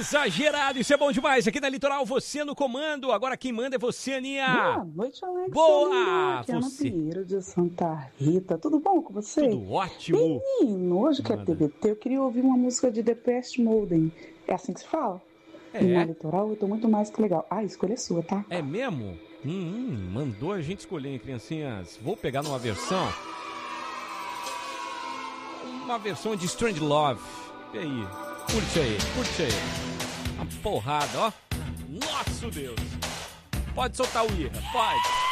Exagerado, isso é bom demais. Aqui na Litoral, você no comando. Agora quem manda é você, Aninha. Boa noite, Alex. Boa! Aqui é Ana Pinheiro de Santa Rita. Tudo bom com você? Tudo ótimo. Menino, hoje que é TBT, eu queria ouvir uma música de Depeche Mode. É assim que se fala? E na Litoral eu tô muito mais que legal. A escolha é sua, tá? É mesmo? Mandou a gente escolher, hein, criancinhas? Vou pegar numa versão. Uma versão de Strange Love. E aí? Curte aí. Uma porrada, ó. Nosso Deus. Pode soltar o Ira, pode.